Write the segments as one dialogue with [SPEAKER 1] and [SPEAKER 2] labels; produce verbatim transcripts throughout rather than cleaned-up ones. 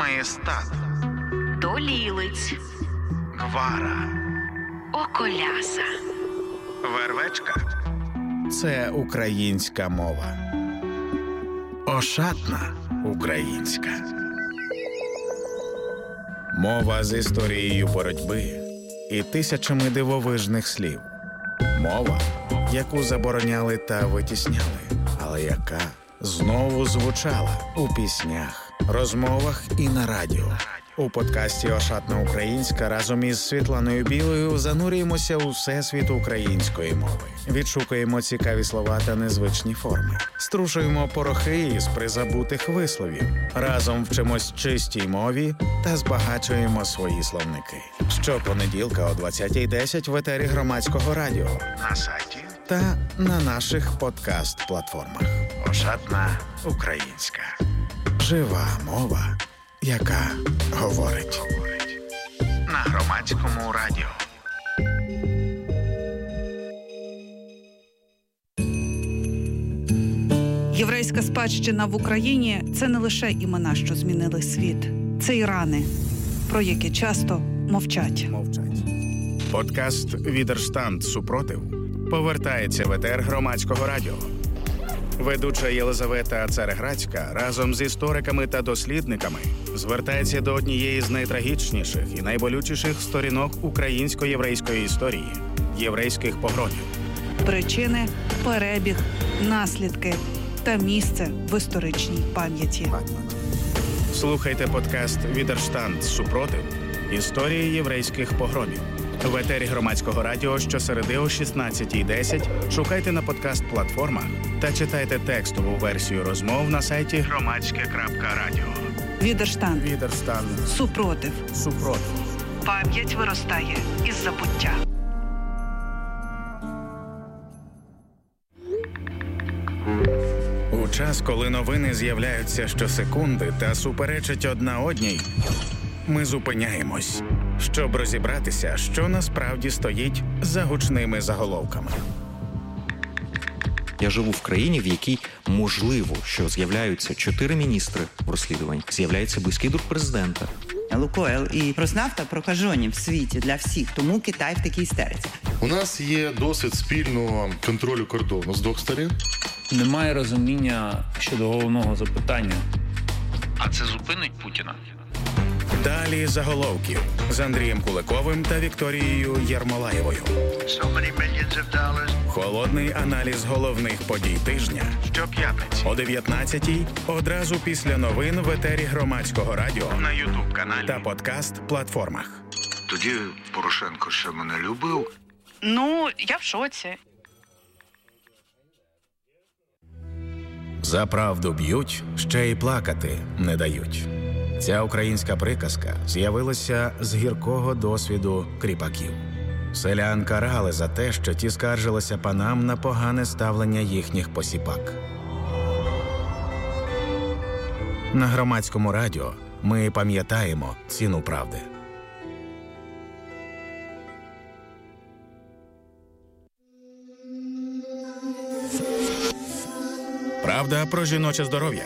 [SPEAKER 1] Маєстат,
[SPEAKER 2] Долілиць,
[SPEAKER 1] Гвара,
[SPEAKER 2] Околяса,
[SPEAKER 1] Вервечка – це українська мова. Ошатна українська. Мова з історією боротьби і тисячами дивовижних слів. Мова, яку забороняли та витісняли, але яка знову звучала у піснях, розмовах і на радіо. У подкасті «Ошатна українська» разом із Світланою Білою занурюємося у всесвіт української мови. Відшукуємо цікаві слова та незвичні форми. Струшуємо порохи із призабутих висловів. Разом вчимось чистій мові та збагачуємо свої словники. Щопонеділка о двадцятій десять в етері Громадського радіо, на сайті та на наших подкаст-платформах. «Ошатна українська». Жива мова, яка говорить. На Громадському радіо.
[SPEAKER 3] Єврейська спадщина в Україні – це не лише імена, що змінили світ. Це і рани, про які часто мовчать.
[SPEAKER 1] Мовчать. Подкаст «Відерштанд. Супротив» повертається в етер Громадського радіо. Ведуча Єлизавета Цареградська разом з істориками та дослідниками звертається до однієї з найтрагічніших і найболючіших сторінок українсько-єврейської історії – єврейських погромів.
[SPEAKER 3] Причини, перебіг, наслідки та місце в історичній пам'яті.
[SPEAKER 1] Слухайте подкаст «Відерштанд. Супротив. Історії єврейських погромів». В етері Громадського радіо щосереди о шістнадцятій десять шукайте на подкаст-платформах та читайте текстову версію розмов на сайті громадське крапка радіо.
[SPEAKER 3] Відерштанд.
[SPEAKER 1] Відерштанд.
[SPEAKER 3] Супротив.
[SPEAKER 1] Супротив.
[SPEAKER 3] Пам'ять виростає із забуття.
[SPEAKER 1] У час, коли новини з'являються щосекунди та суперечать одна одній, ми зупиняємось, щоб розібратися, що насправді стоїть за гучними заголовками.
[SPEAKER 4] Я живу в країні, в якій можливо, що з'являються чотири міністри в розслідуванні, з'являється близький друг президента.
[SPEAKER 5] Лукойл і Роснафта прокажені в світі для всіх, тому Китай в такій істериці.
[SPEAKER 6] У нас є досвід спільного контролю кордону з двох сторін.
[SPEAKER 7] Немає розуміння щодо головного запитання.
[SPEAKER 8] А це зупинить Путіна?
[SPEAKER 1] Далі заголовків з Андрієм Куликовим та Вікторією Єрмолаєвою.
[SPEAKER 8] So
[SPEAKER 1] Холодний аналіз головних подій тижня щоп'ятниці о дев'ятнадцятій одразу після новин в етері Громадського радіо на ютуб-каналі та подкаст-платформах.
[SPEAKER 8] Тоді Порошенко ще мене любив.
[SPEAKER 3] Ну, я в шоці.
[SPEAKER 1] За правду б'ють, ще й плакати не дають. Ця українська приказка з'явилася з гіркого досвіду кріпаків. Селян карали за те, що ті скаржилися панам на погане ставлення їхніх посіпак. На Громадському радіо ми пам'ятаємо ціну правди. Правда про жіноче здоров'я.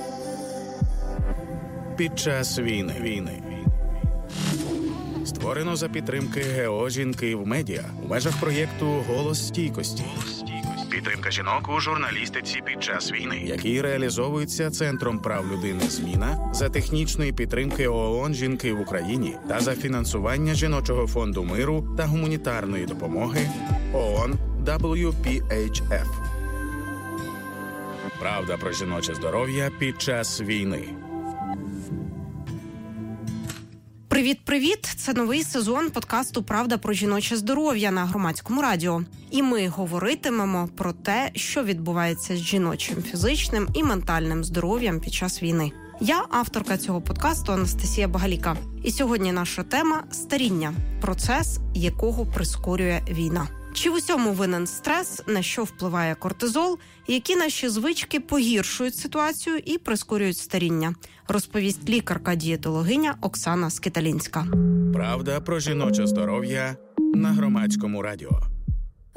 [SPEAKER 1] Під час війни. війни. Створено за підтримки ГО «Жінки в медіа» у межах проєкту «Голос стійкості». Підтримка жінок у журналістиці під час війни, який реалізовується Центром прав людини «Зміна» за технічної підтримки ООН «Жінки в Україні» та за фінансування Жіночого фонду миру та гуманітарної допомоги ООН дабл ю пі ейч еф. Правда про жіноче здоров'я під час війни.
[SPEAKER 9] Привіт-привіт! Це новий сезон подкасту «Правда про жіноче здоров'я» на Громадському радіо. І ми говоритимемо про те, що відбувається з жіночим фізичним і ментальним здоров'ям під час війни. Я авторка цього подкасту Анастасія Багаліка. І сьогодні наша тема – старіння. Процес, якого прискорює війна. Чи в усьому винен стрес, на що впливає кортизол, які наші звички погіршують ситуацію і прискорюють старіння, розповість лікарка-дієтологиня Оксана Скиталінська.
[SPEAKER 1] Правда про жіноче здоров'я на Громадському радіо.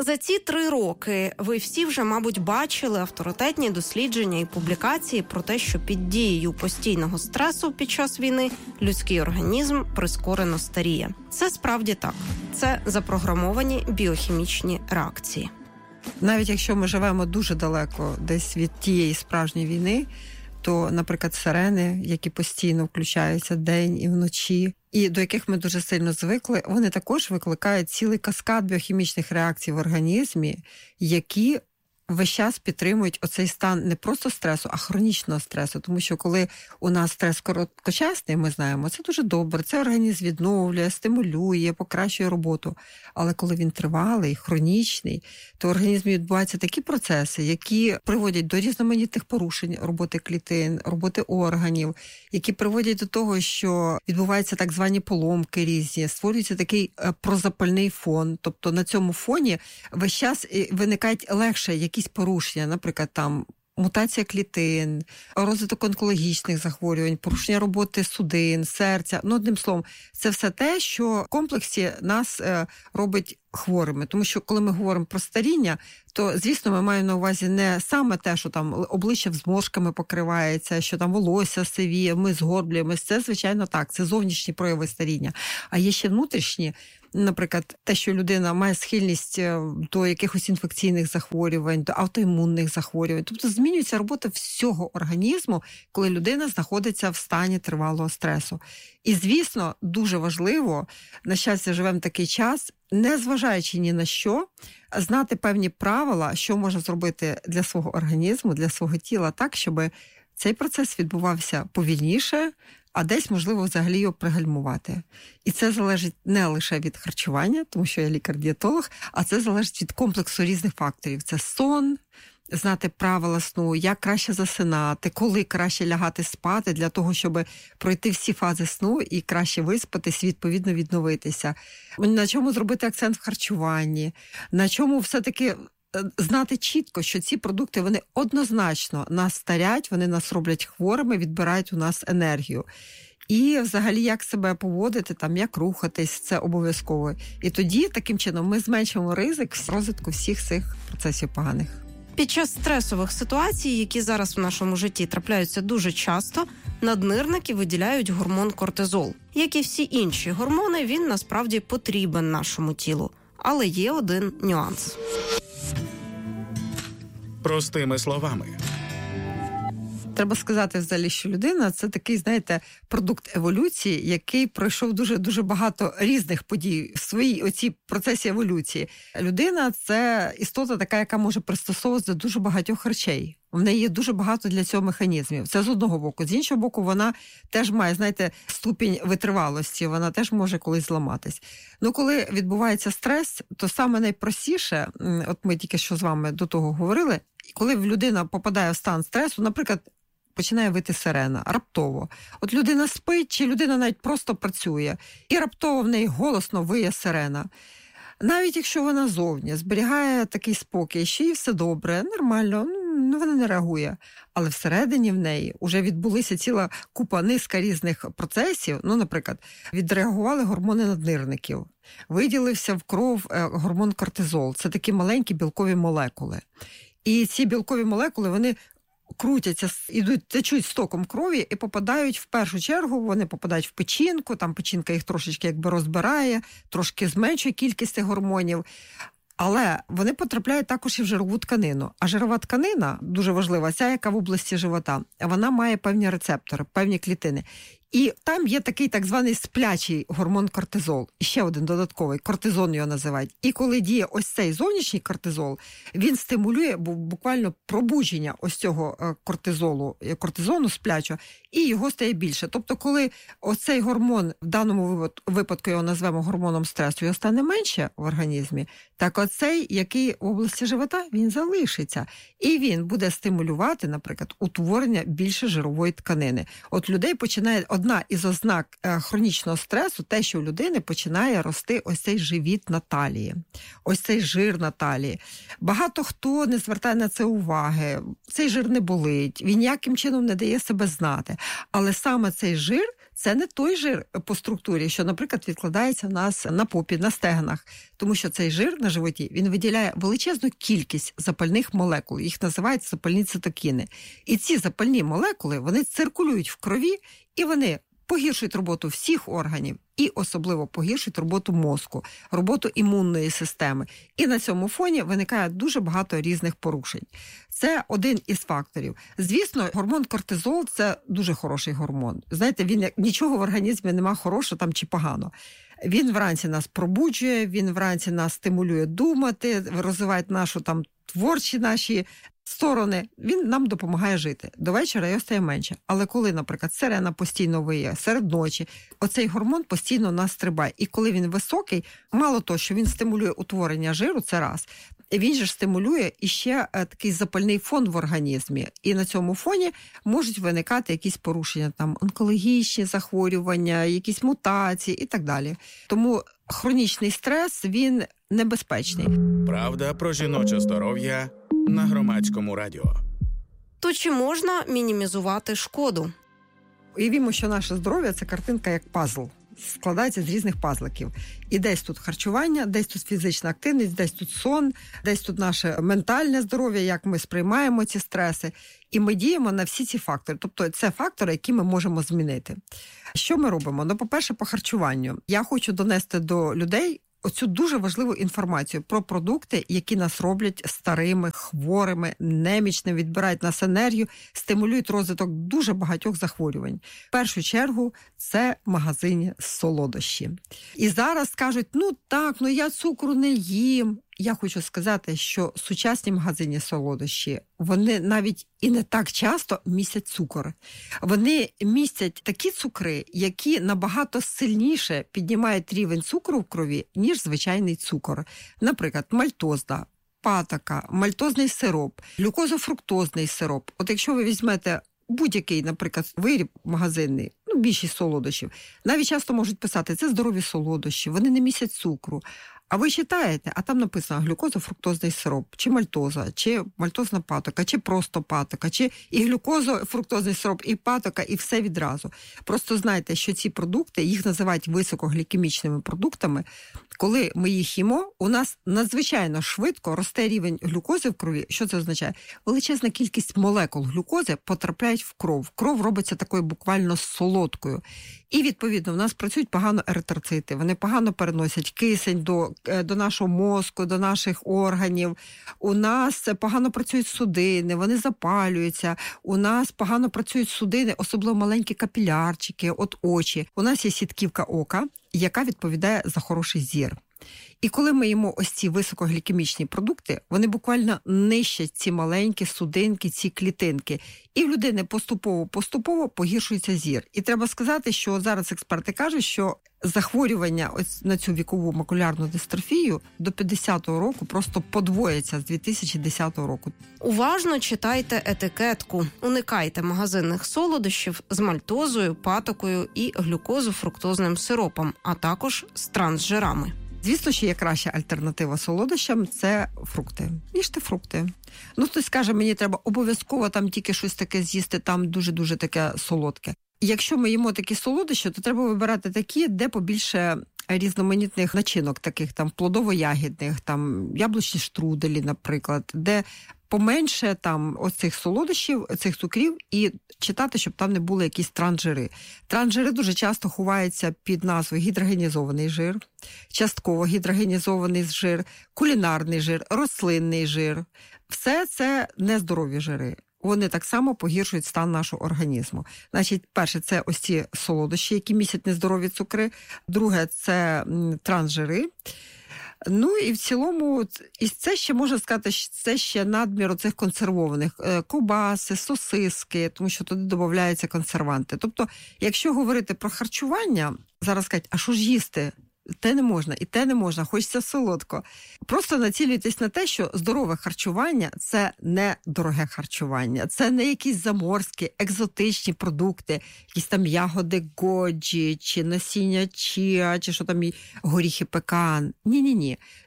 [SPEAKER 9] За ці три роки ви всі вже, мабуть, бачили авторитетні дослідження і публікації про те, що під дією постійного стресу під час війни людський організм прискорено старіє. Це справді так. Це запрограмовані біохімічні реакції.
[SPEAKER 10] Навіть якщо ми живемо дуже далеко десь від тієї справжньої війни, то, наприклад, сирени, які постійно включаються день і вночі, і до яких ми дуже сильно звикли, вони також викликають цілий каскад біохімічних реакцій в організмі, які весь час підтримують оцей стан не просто стресу, а хронічного стресу. Тому що коли у нас стрес короткочасний, ми знаємо, це дуже добре, це організм відновлює, стимулює, покращує роботу. Але коли він тривалий, хронічний, то в організмі відбуваються такі процеси, які приводять до різноманітних порушень роботи клітин, роботи органів, які приводять до того, що відбуваються так звані поломки різні, створюється такий прозапальний фон. Тобто на цьому фоні весь час виникають легше якісь порушення, наприклад, там мутація клітин, розвиток онкологічних захворювань, порушення роботи судин, серця. Ну, одним словом, це все те, що в комплексі нас е, робить хворими. Тому що, коли ми говоримо про старіння, то, звісно, ми маємо на увазі не саме те, що там обличчя зморшками покривається, що там волосся сивіє, ми згорблюємось. Це, звичайно, так, це зовнішні прояви старіння. А є ще внутрішні, наприклад, те, що людина має схильність до якихось інфекційних захворювань, до автоімунних захворювань. Тобто змінюється робота всього організму, коли людина знаходиться в стані тривалого стресу. І, звісно, дуже важливо, на щастя, живемо такий час, не зважаючи ні на що, знати певні правила, що можна зробити для свого організму, для свого тіла так, щоб цей процес відбувався повільніше, а десь, можливо, взагалі його пригальмувати. І це залежить не лише від харчування, тому що я лікар-дієтолог, а це залежить від комплексу різних факторів. Це сон, знати правила сну, як краще засинати, коли краще лягати спати для того, щоб пройти всі фази сну і краще виспатись, відповідно відновитися. На чому зробити акцент в харчуванні, на чому все-таки знати чітко, що ці продукти, вони однозначно нас старять, вони нас роблять хворими, відбирають у нас енергію. І взагалі, як себе поводити, там, як рухатись, це обов'язково. І тоді, таким чином, ми зменшуємо ризик розвитку всіх цих процесів поганих.
[SPEAKER 9] Під час стресових ситуацій, які зараз в нашому житті трапляються дуже часто, наднирники виділяють гормон кортизол. Як і всі інші гормони, він насправді потрібен нашому тілу. Але є один нюанс.
[SPEAKER 1] Простими словами.
[SPEAKER 10] Треба сказати взагалі, що людина – це такий, знаєте, продукт еволюції, який пройшов дуже-дуже багато різних подій в своїй оцій процесі еволюції. Людина – це істота така, яка може пристосовуватися до дуже багатьох речей. В неї є дуже багато для цього механізмів. Це з одного боку. З іншого боку, вона теж має, знаєте, ступінь витривалості, вона теж може колись зламатись. Ну, коли відбувається стрес, то саме найпростіше, от ми тільки що з вами до того говорили, коли людина попадає в стан стресу, наприклад, починає вити сирена, раптово. От людина спить, чи людина навіть просто працює, і раптово в неї голосно виє сирена. Навіть якщо вона зовні зберігає такий спокій, що їй все добре, нормально, ну вона не реагує. Але всередині в неї вже відбулися ціла купа, низка різних процесів. Ну, наприклад, відреагували гормони наднирників. Виділився в кров гормон кортизол. Це такі маленькі білкові молекули. І ці білкові молекули, вони крутяться, ідуть, течуть стоком крові і попадають в першу чергу, вони попадають в печінку, там печінка їх трошечки якби розбирає, трошки зменшує кількість цих гормонів. Але вони потрапляють також і в жирову тканину. А жирова тканина, дуже важлива, ця, яка в області живота, вона має певні рецептори, певні клітини. І там є такий так званий сплячий гормон кортизол. І ще один додатковий, кортизон його називають. І коли діє ось цей зовнішній кортизол, він стимулює буквально пробудження ось цього кортизолу, кортизону сплячого, і його стає більше. Тобто, коли оцей гормон, в даному випадку його назвемо гормоном стресу, його стане менше в організмі, так оцей, який в області живота, він залишиться. І він буде стимулювати, наприклад, утворення більше жирової тканини. От людей починає... Одна із ознак хронічного стресу – те, що у людини починає рости ось цей живіт на талії, ось цей жир на талії. Багато хто не звертає на це уваги, цей жир не болить, він ніяким чином не дає себе знати. Але саме цей жир – це не той жир по структурі, що, наприклад, відкладається у нас на попі, на стегнах. Тому що цей жир на животі, він виділяє величезну кількість запальних молекул. Їх називають запальні цитокіни. І ці запальні молекули, вони циркулюють в крові, і вони погіршують роботу всіх органів і особливо погіршують роботу мозку, роботу імунної системи. І на цьому фоні виникає дуже багато різних порушень. Це один із факторів. Звісно, гормон кортизол – це дуже хороший гормон. Знаєте, він нічого в організмі нема хорошого там чи погано. Він вранці нас пробуджує, він вранці нас стимулює думати, розвиває нашу там творчі наші сторони, він нам допомагає жити. До вечора його стає менше. Але коли, наприклад, сирена постійно виє, серед ночі, оцей гормон постійно нас стрибає. І коли він високий, мало того, що він стимулює утворення жиру, це раз. Він же ж стимулює іще такий запальний фон в організмі. І на цьому фоні можуть виникати якісь порушення, там онкологічні захворювання, якісь мутації і так далі. Тому хронічний стрес, він небезпечний.
[SPEAKER 1] Правда про жіноче здоров'я на Громадському радіо.
[SPEAKER 9] То чи можна мінімізувати шкоду?
[SPEAKER 10] Уявімо, що наше здоров'я – це картинка як пазл. Складається з різних пазликів. І десь тут харчування, десь тут фізична активність, десь тут сон, десь тут наше ментальне здоров'я, як ми сприймаємо ці стреси. І ми діємо на всі ці фактори. Тобто це фактори, які ми можемо змінити. Що ми робимо? Ну, по-перше, по харчуванню. Я хочу донести до людей оцю дуже важливу інформацію про продукти, які нас роблять старими, хворими, немічними, відбирають нас енергію, стимулюють розвиток дуже багатьох захворювань. В першу чергу це магазинні солодощі. І зараз кажуть, ну так, ну я цукру не їм. Я хочу сказати, що сучасні магазинні солодощі, вони навіть і не так часто містять цукор. Вони містять такі цукри, які набагато сильніше піднімають рівень цукру в крові, ніж звичайний цукор. Наприклад, мальтоза, патока, мальтозний сироп, глюкозофруктозний сироп. От якщо ви візьмете будь-який, наприклад, виріб магазинний, ну, більшість солодощів, навіть часто можуть писати, це здорові солодощі, вони не містять цукру. А ви читаєте, а там написано глюкозофруктозний сироп, чи мальтоза, чи мальтозна патока, чи просто патока, чи і глюкозофруктозний сироп, і патока, і все відразу. Просто знайте, що ці продукти, їх називають високоглікемічними продуктами. Коли ми їх їмо, у нас надзвичайно швидко росте рівень глюкози в крові. Що це означає? Величезна кількість молекул глюкози потрапляють в кров. Кров робиться такою буквально солодкою. І, відповідно, в нас працюють погано еритроцити. Вони погано переносять кисень до, до нашого мозку, до наших органів. У нас погано працюють судини, вони запалюються. У нас погано працюють судини, особливо маленькі капілярчики, от очі. У нас є сітківка ока, яка відповідає за хороший зір. І коли ми їмо ось ці високоглікемічні продукти, вони буквально нищать ці маленькі судинки, ці клітинки. І в людини поступово-поступово погіршується зір. І треба сказати, що зараз експерти кажуть, що захворювання ось на цю вікову макулярну дистрофію до п'ятдесятого року просто подвоїться з дві тисячі десятого року.
[SPEAKER 9] Уважно читайте етикетку. Уникайте магазинних солодощів з мальтозою, патокою і глюкозофруктозним сиропом, а також з трансжирами.
[SPEAKER 10] Звісно, що є краща альтернатива солодощам – це фрукти. Їжте фрукти. Ну, хтось скаже, мені треба обов'язково там тільки щось таке з'їсти, там дуже-дуже таке солодке. Якщо ми їмо такі солодощі, то треба вибирати такі, де побільше різноманітних начинок, таких там плодово-ягідних, там яблучні штруделі, наприклад, де поменше там оцих солодощів, цих цукрів, і читати, щоб там не були якісь трансжири. Трансжири дуже часто ховаються під назвою гідрогенізований жир, частково гідрогенізований жир, кулінарний жир, рослинний жир. Все це нездорові жири. Вони так само погіршують стан нашого організму. Значить, перше, це ось ці солодощі, які містять нездорові цукри. Друге, це трансжири. Ну і в цілому, і це ще можна сказати, що це ще надмір оцих консервованих ковбаси, сосиски, тому що туди додаються консерванти. Тобто, якщо говорити про харчування, зараз кажуть, а що ж їсти? Те не можна, і те не можна, хочеться солодко. Просто націлюйтесь на те, що здорове харчування – це не дороге харчування, це не якісь заморські, екзотичні продукти, якісь там ягоди годжі, чи насіння чіа, чи що там, горіхи пекан. Ні-ні-ні.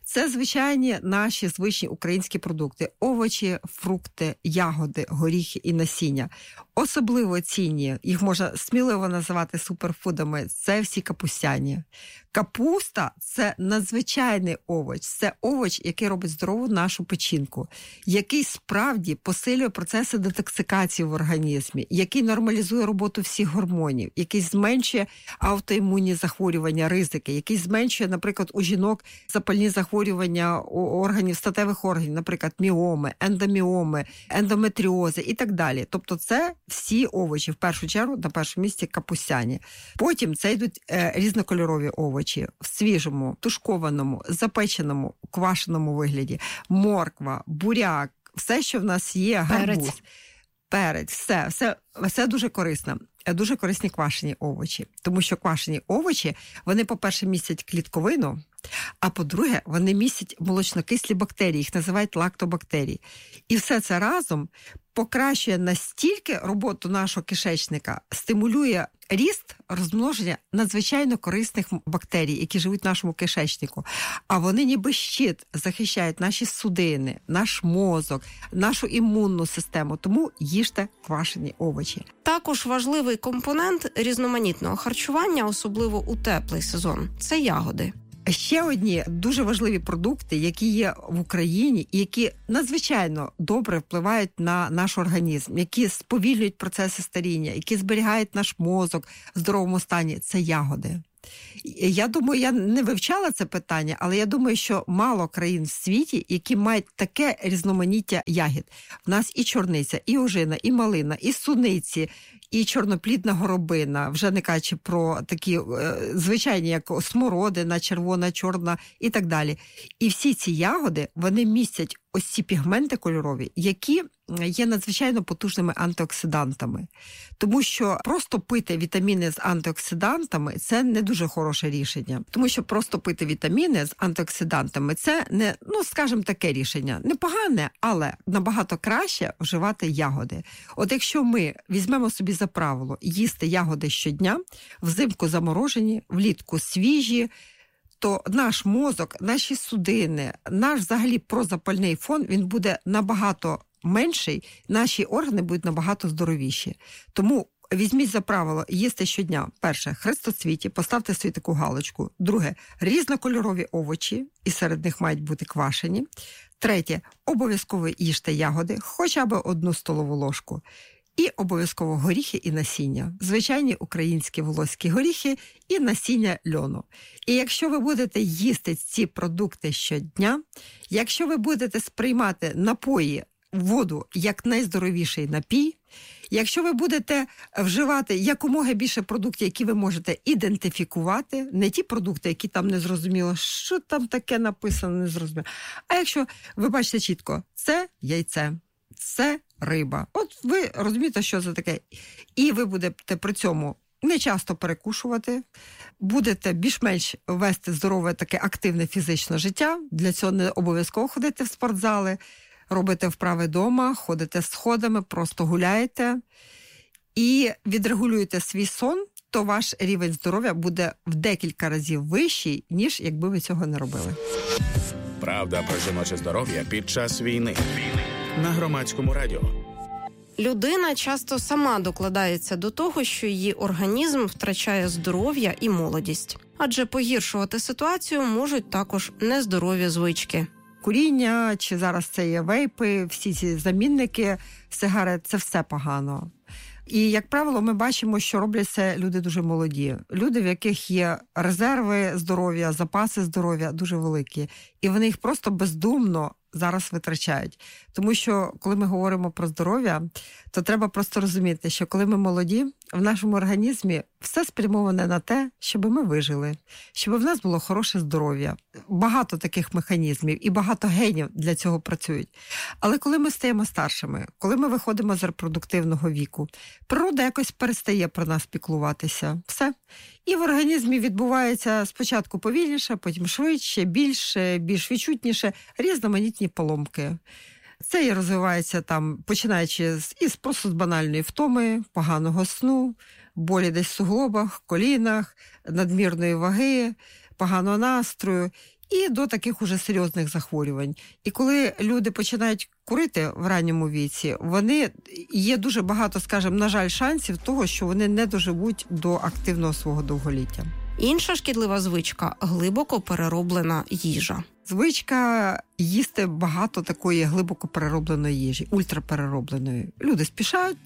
[SPEAKER 10] Це звичайні наші звичні українські продукти. Овочі, фрукти, ягоди, горіхи і насіння. Особливо цінні, їх можна сміливо називати суперфудами, це всі капустяні. Капуста – це надзвичайний овоч. Це овоч, який робить здорову нашу печінку, який справді посилює процеси детоксикації в організмі, який нормалізує роботу всіх гормонів, який зменшує аутоімунні захворювання, ризики, який зменшує, наприклад, у жінок запальні захворювання органів, статевих органів, наприклад, міоми, ендоміоми, ендометріози і так далі. Тобто це всі овочі, в першу чергу, на першому місці капустяні. Потім це йдуть е, різнокольорові овочі в свіжому, тушкованому, запеченому, квашеному вигляді. Морква, буряк, все, що в нас є, гарбуз. Перець. Перець, все, все, все дуже корисно. Дуже корисні квашені овочі. Тому що квашені овочі, вони, по-перше, містять клітковину, а по-друге, вони містять молочнокислі бактерії, їх називають лактобактерії. І все це разом покращує настільки роботу нашого кишечника, стимулює ріст, розмноження надзвичайно корисних бактерій, які живуть в нашому кишечнику. А вони ніби щит захищають наші судини, наш мозок, нашу імунну систему. Тому їжте квашені овочі.
[SPEAKER 9] Також важливий компонент різноманітного харчування, особливо у теплий сезон – це ягоди.
[SPEAKER 10] Ще одні дуже важливі продукти, які є в Україні і які надзвичайно добре впливають на наш організм, які сповільнюють процеси старіння, які зберігають наш мозок в здоровому стані – це ягоди. Я думаю, я не вивчала це питання, але я думаю, що мало країн в світі, які мають таке різноманіття ягід. В нас і чорниця, і ожина, і малина, і суниці, і чорноплідна горобина, вже не кажучи про такі е, звичайні, як смородина, червона, чорна і так далі. І всі ці ягоди, вони містять ось ці пігменти кольорові, які є надзвичайно потужними антиоксидантами. Тому що просто пити вітаміни з антиоксидантами – це не дуже хороше рішення. Тому що просто пити вітаміни з антиоксидантами – це не, ну, скажімо, таке рішення. Непогане, але набагато краще вживати ягоди. От якщо ми візьмемо собі за правило їсти ягоди щодня, взимку заморожені, влітку свіжі, то наш мозок, наші судини, наш взагалі прозапальний фон, він буде набагато менший, наші органи будуть набагато здоровіші. Тому візьміть за правило їсти щодня. Перше, хрестоцвіті, поставте собі таку галочку. Друге, різнокольорові овочі, і серед них мають бути квашені. Третє, обов'язково їжте ягоди, хоча б одну столову ложку. І обов'язково горіхи і насіння. Звичайні українські волоські горіхи і насіння льону. І якщо ви будете їсти ці продукти щодня, якщо ви будете сприймати напої, воду як найздоровіший напій, якщо ви будете вживати якомога більше продуктів, які ви можете ідентифікувати, не ті продукти, які там не зрозуміло, що там таке написано, не зрозуміло. А якщо ви бачите чітко, це яйце, це риба. От ви розумієте, що це таке. І ви будете при цьому не часто перекушувати, будете більш-менш вести здорове таке активне фізичне життя. Для цього не обов'язково ходити в спортзали, робите вправи вдома, ходите сходами, просто гуляєте і відрегулюєте свій сон, то ваш рівень здоров'я буде в декілька разів вищий, ніж якби ви цього не робили.
[SPEAKER 1] Правда про жіноче здоров'я під час війни. На Громадському радіо.
[SPEAKER 9] Людина часто сама докладається до того, що її організм втрачає здоров'я і молодість. Адже погіршувати ситуацію можуть також нездорові звички.
[SPEAKER 10] Куріння, чи зараз це є вейпи, всі ці замінники сигарет – це все погано. І, як правило, ми бачимо, що роблять це люди дуже молоді. Люди, в яких є резерви здоров'я, запаси здоров'я дуже великі. І вони їх просто бездумно зараз витрачають. Тому що, коли ми говоримо про здоров'я, то треба просто розуміти, що коли ми молоді, в нашому організмі все спрямоване на те, щоб ми вижили, щоб в нас було хороше здоров'я. Багато таких механізмів і багато генів для цього працюють. Але коли ми стаємо старшими, коли ми виходимо з репродуктивного віку, природа якось перестає про нас піклуватися. Все. І в організмі відбувається спочатку повільніше, потім швидше, більше, більш відчутніше, різноманітні поломки. Це і розвивається там, починаючи з, із просто з банальної втоми, поганого сну, болі десь в суглобах, колінах, надмірної ваги, поганого настрою. і до таких уже серйозних захворювань. І коли люди починають курити в ранньому віці, вони є дуже багато, скажімо, на жаль, шансів того, що вони не доживуть до активного свого довголіття.
[SPEAKER 9] Інша шкідлива звичка – глибоко перероблена їжа.
[SPEAKER 10] Звичка їсти багато такої глибоко переробленої їжі, ультрапереробленої. Люди спішають,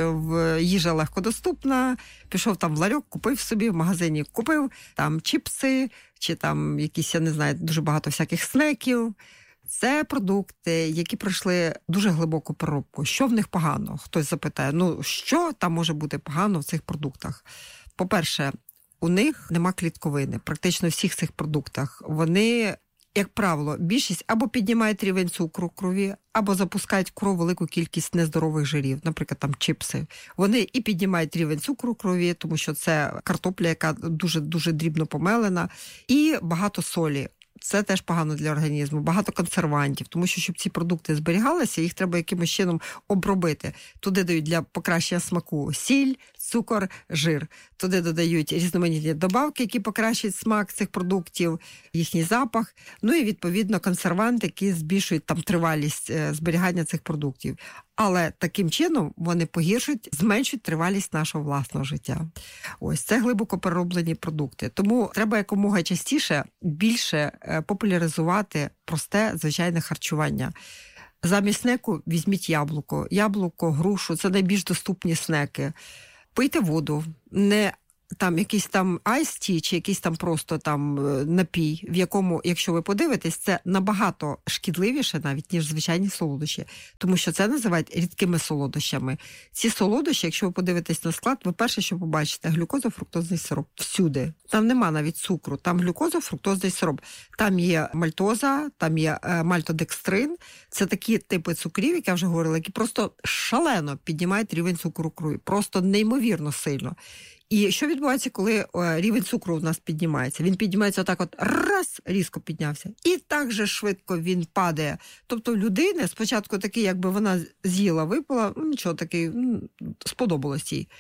[SPEAKER 10] їжа легкодоступна, пішов там в ларьок, купив собі, в магазині купив там чіпси, чи там якісь, я не знаю, дуже багато всяких снеків. Це продукти, які пройшли дуже глибоку переробку. Що в них погано? Хтось запитає, ну що там може бути погано в цих продуктах? По-перше, у них нема клітковини. Практично в всіх цих продуктах вони, як правило, більшість або піднімають рівень цукру в крові, або запускають в кров велику кількість нездорових жирів, наприклад, там чіпси. Вони і піднімають рівень цукру в крові, тому що це картопля, яка дуже-дуже дрібно помелена, і багато солі. Це теж погано для організму, багато консервантів, тому що, щоб ці продукти зберігалися, їх треба якимось чином обробити. Туди дають для покращення смаку сіль, цукор, жир. Туди додають різноманітні добавки, які покращують смак цих продуктів, їхній запах. Ну і, відповідно, консерванти, які збільшують там тривалість зберігання цих продуктів. Але таким чином вони погіршують, зменшують тривалість нашого власного життя. Ось, це глибоко перероблені продукти. Тому треба якомога частіше більше популяризувати просте, звичайне харчування. Замість снеку візьміть яблуко. Яблуко, грушу – це найбільш доступні снеки. Пийте воду, не там якийсь там айс-ті чи якийсь там просто там напій, в якому, якщо ви подивитесь, це набагато шкідливіше навіть, ніж звичайні солодощі. Тому що це називають рідкими солодощами. Ці солодощі, якщо ви подивитесь на склад, ви перше, що побачите, глюкозо-фруктозний сироп. Всюди. Там нема навіть цукру, там глюкозо-фруктозний сироп. Там є мальтоза, там є мальтодекстрин. Це такі типи цукрів, як я вже говорила, які просто шалено піднімають рівень цукру в крові. Просто неймовірно сильно. І що відбувається, коли рівень цукру у нас піднімається? Він піднімається отак от, раз, різко піднявся. І так же швидко він падає. Тобто в людини спочатку такий, якби вона з'їла, випила, ну нічого, такий, сподобалось їй.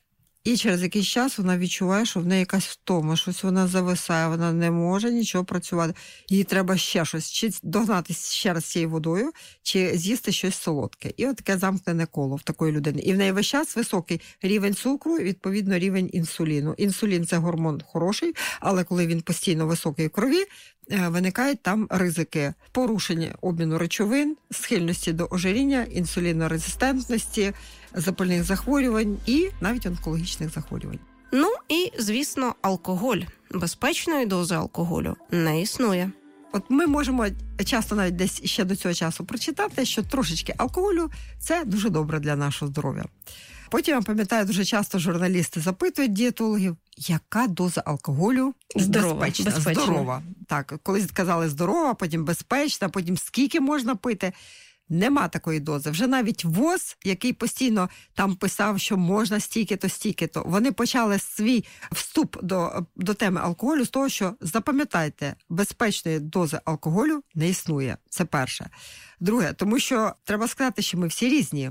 [SPEAKER 10] І через якийсь час вона відчуває, що в неї якась втома, щось вона зависає, вона не може нічого працювати. Їй треба ще щось, чи догнатися ще раз цією водою, чи з'їсти щось солодке. І от таке замкнене коло в такої людини. І в неї весь час високий рівень цукру, відповідно рівень інсуліну. Інсулін – це гормон хороший, але коли він постійно високий в крові, виникають там ризики порушення обміну речовин, схильності до ожиріння, інсулінорезистентності, запальних захворювань і навіть онкологічних захворювань.
[SPEAKER 9] Ну і, звісно, алкоголь. Безпечної дози алкоголю не існує.
[SPEAKER 10] От ми можемо часто навіть десь ще до цього часу прочитати, що трошечки алкоголю – це дуже добре для нашого здоров'я. Потім, я пам'ятаю, дуже часто журналісти запитують дієтологів, яка доза алкоголю
[SPEAKER 9] здорова,
[SPEAKER 10] безпечна.
[SPEAKER 9] безпечна.
[SPEAKER 10] Здорова. Так, колись казали здорова, потім безпечна, потім скільки можна пити. Нема такої дози. Вже навіть ВОЗ, який постійно там писав, що можна стільки-то, стільки-то, вони почали свій вступ до, до теми алкоголю з того, що, запам'ятайте, безпечної дози алкоголю не існує. Це перше. Друге, тому що треба сказати, що ми всі різні.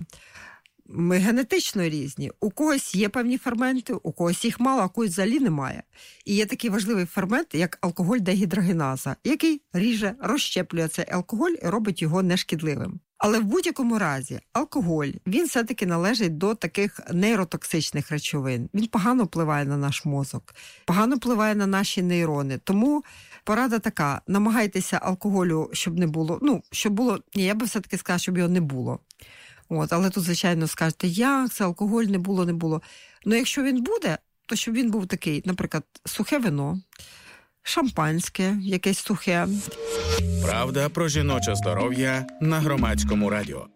[SPEAKER 10] Ми генетично різні. У когось є певні ферменти, у когось їх мало, а у когось взагалі немає. І є такий важливий фермент, як алкоголь-дегідрогеназа, який ріже, розщеплює цей алкоголь і робить його нешкідливим. Але в будь-якому разі алкоголь, він все-таки належить до таких нейротоксичних речовин. Він погано впливає на наш мозок, погано впливає на наші нейрони. Тому порада така, намагайтеся алкоголю, щоб не було, ну, щоб було, ні, я би все-таки сказала, щоб його не було. От, але тут, звичайно, скажете, як це, алкоголь не було, не було. Ну, якщо він буде, то щоб він був такий, наприклад, сухе вино, шампанське, якесь сухе.
[SPEAKER 1] Правда про жіноче здоров'я на Громадському радіо.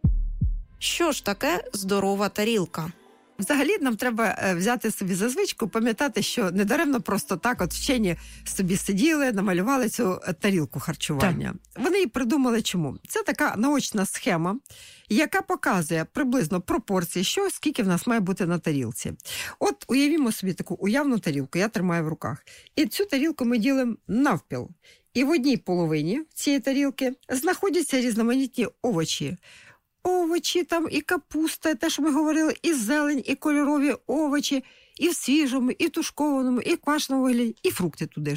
[SPEAKER 9] Що ж таке здорова тарілка?
[SPEAKER 10] Взагалі нам треба взяти собі за звичку, пам'ятати, що недаремно просто так от вчені собі сиділи, намалювали цю тарілку харчування. Так. Вони її придумали чому? Це така наочна схема, яка показує приблизно пропорції, що, скільки в нас має бути на тарілці. От уявімо собі таку уявну тарілку, я тримаю в руках. І цю тарілку ми ділимо навпіл. І в одній половині цієї тарілки знаходяться різноманітні овочі. Овочі, там і капуста, те, що ми говорили, і зелень, і кольорові овочі, і в свіжому, і в тушкованому, і в квашеному вигляді, і фрукти туди ж.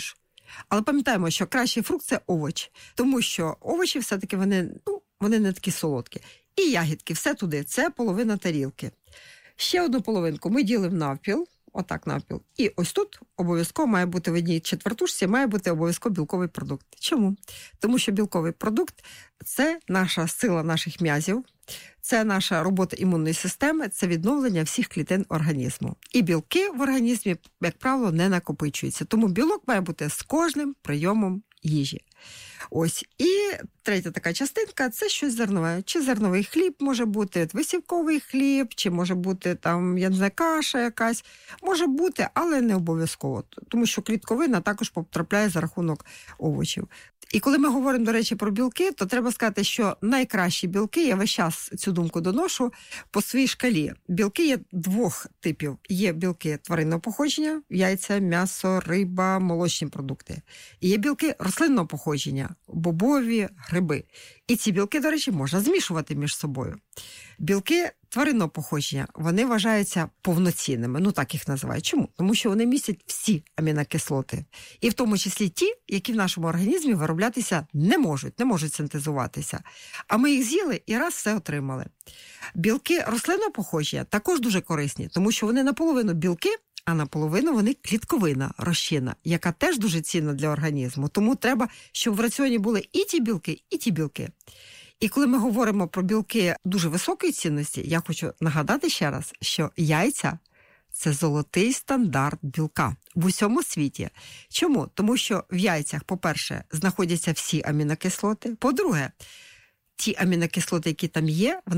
[SPEAKER 10] Але пам'ятаємо, що кращий фрукт – це овоч. Тому що овочі все-таки вони, ну, вони не такі солодкі. І ягідки, все туди. Це половина тарілки. Ще одну половинку ми ділимо навпіл. Отак навпіл. І ось тут обов'язково має бути в одній четвертушці, має бути обов'язково білковий продукт. Чому? Тому що білковий продукт – це наша сила наших м'язів, це наша робота імунної системи, це відновлення всіх клітин організму. І білки в організмі, як правило, не накопичуються. Тому білок має бути з кожним прийомом їжі. Ось. І третя така частинка – це щось зернове. Чи зерновий хліб може бути, висівковий хліб, чи може бути там, я не знаю, каша якась. Може бути, але не обов'язково. Тому що клітковина також потрапляє за рахунок овочів. І коли ми говоримо, до речі, про білки, то треба сказати, що найкращі білки, я весь час цю думку доношу, по своїй шкалі. Білки є двох типів. Є білки тваринного походження, яйця, м'ясо, риба, молочні продукти. І є білки рослинного походження, бобові, гриби. І ці білки, до речі, можна змішувати між собою. Білки тваринного походження, вони вважаються повноцінними, ну так їх називають. Чому? Тому що вони містять всі амінокислоти. І в тому числі ті, які в нашому організмі вироблятися не можуть, не можуть синтезуватися. А ми їх з'їли і раз все отримали. Білки рослинного походження також дуже корисні, тому що вони наполовину білки, а наполовину вони клітковина, розчинна, яка теж дуже цінна для організму. Тому треба, щоб в раціоні були і ті білки, і ті білки. І коли ми говоримо про білки дуже високої цінності, я хочу нагадати ще раз, що яйця – це золотий стандарт білка в усьому світі. Чому? Тому що в яйцях, по-перше, знаходяться всі амінокислоти. По-друге, ті амінокислоти, які там є, вони